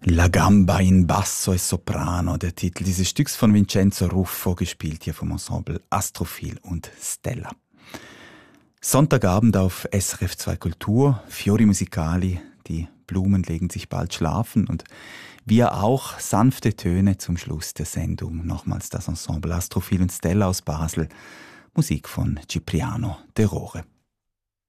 La Gamba in Basso e Soprano, der Titel dieses Stücks von Vincenzo Ruffo, gespielt hier vom Ensemble Astrophil und Stella. Sonntagabend auf SRF 2 Kultur, Fiori Musicali, die Blumen legen sich bald schlafen und wir auch, sanfte Töne zum Schluss der Sendung. Nochmals das Ensemble Astrophil und Stella aus Basel, Musik von Cipriano de Rore.